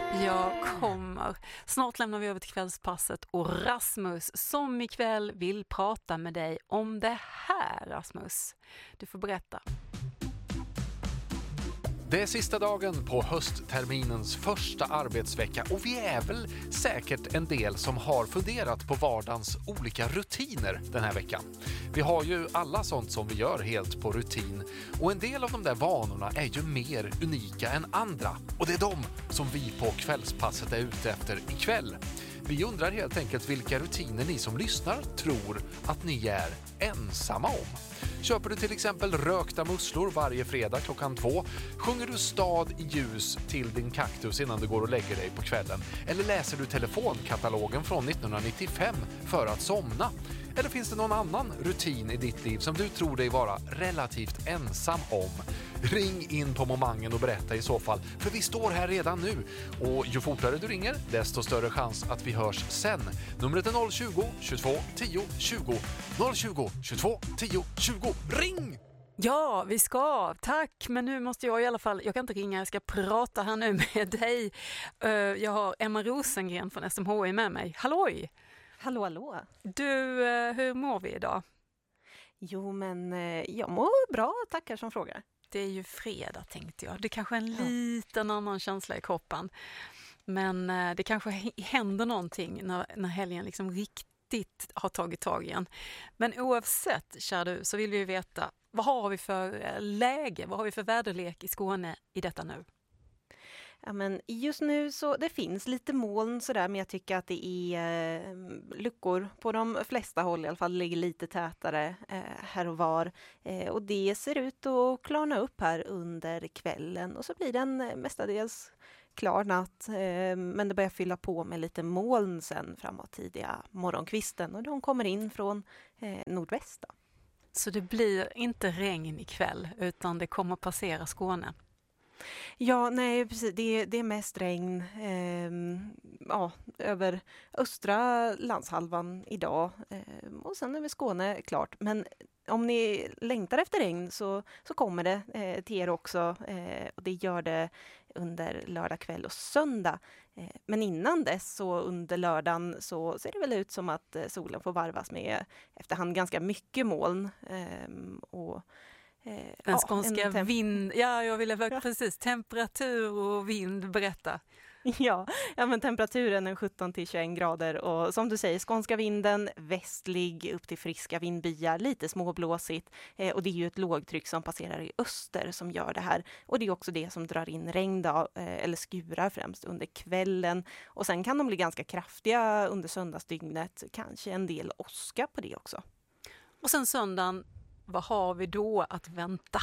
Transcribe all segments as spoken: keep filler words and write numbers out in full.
Jag kommer. Snart lämnar vi över till kvällspasset och Rasmus som ikväll vill prata med dig om det här, Rasmus. Du får berätta. Det är sista dagen på höstterminens första arbetsvecka och vi är väl säkert en del som har funderat på vardagens olika rutiner den här veckan. Vi har ju alla sånt som vi gör helt på rutin och en del av de där vanorna är ju mer unika än andra och det är de som vi på kvällspasset är ute efter ikväll. Vi undrar helt enkelt vilka rutiner ni som lyssnar tror att ni är ensamma om. Köper du till exempel rökta musslor varje fredag klockan två? Sjunger du stad i ljus till din kaktus innan du går och lägger dig på kvällen? Eller läser du telefonkatalogen från nittonhundranittiofem för att somna? Eller finns det någon annan rutin i ditt liv som du tror dig vara relativt ensam om? Ring in på momangen och berätta i så fall, för vi står här redan nu. Och ju fortare du ringer, desto större chans att vi hörs sen. Numret är noll tjugo, tjugotvå, tio, tjugo. noll tjugo, tjugotvå, tio, tjugo. Ring! Ja, vi ska. Tack. Men nu måste jag i alla fall, jag kan inte ringa, jag ska prata här nu med dig. Jag har Emma Rosengren från S M H I med mig. Halloj! Hallå, hallå. Du, hur mår vi idag? Jo, men jag mår bra, tackar som frågar. Det är ju fredag, tänkte jag. Det kanske är en ja. liten annan känsla i kroppen. Men det kanske händer någonting när, när helgen liksom riktigt har tagit tag igen. Men oavsett, kära du, så vill vi veta, vad har vi för läge? Vad har vi för väderlek i Skåne i detta nu? Ja, men just nu så det finns lite moln sådär, men jag tycker att det är eh, luckor på de flesta håll i alla fall, ligger lite tätare eh, här och var. Eh, och det ser ut att klarna upp här under kvällen och så blir den mestadels klar natt. Eh, men det börjar fylla på med lite moln sen framåt tidiga morgonkvisten och de kommer in från eh, nordväst då. Så det blir inte regn ikväll utan det kommer passera Skåne? Ja, nej precis. Det, det är mest regn eh, ja, över östra landshalvan idag eh, och sen är vi Skåne klart. Men om ni längtar efter regn så, så kommer det eh, till er också eh, och det gör det under lördag kväll och söndag. Eh, men innan dess så under lördagen så ser det väl ut som att eh, solen får varvas med efterhand ganska mycket moln eh, och Den skånska ja, temp- vind, ja jag ville ja. precis, temperatur och vind, berätta. Ja, ja men temperaturen är sjutton till tjugoett grader och som du säger, skånska vinden västlig upp till friska vindbyar, lite småblåsigt eh, och det är ju ett lågtryck som passerar i öster som gör det här och det är också det som drar in regn då, eh, eller skurar främst under kvällen och sen kan de bli ganska kraftiga under söndagsdygnet, kanske en del åska på det också. Och sen söndagen, vad har vi då att vänta?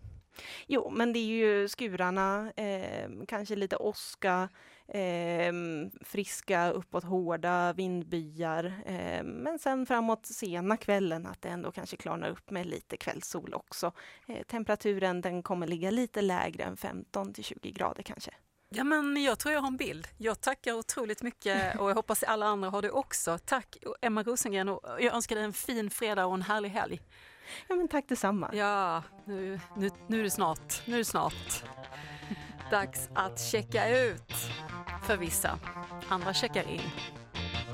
Jo, men det är ju skurarna, eh, kanske lite åska, eh, friska, uppåt hårda vindbyar. Eh, men sen framåt sena kvällen att det ändå kanske klarnar upp med lite kvällssol också. Eh, temperaturen den kommer ligga lite lägre än femton till tjugo grader kanske. Ja, men jag tror jag har en bild. Jag tackar otroligt mycket och jag hoppas att alla andra har det också. Tack Emma Rosengren och jag önskar dig en fin fredag och en härlig helg. Ja, men tack detsamma. Ja, nu, nu, nu är det snart. Nu är det snart. Dags att checka ut för vissa. Andra checkar in.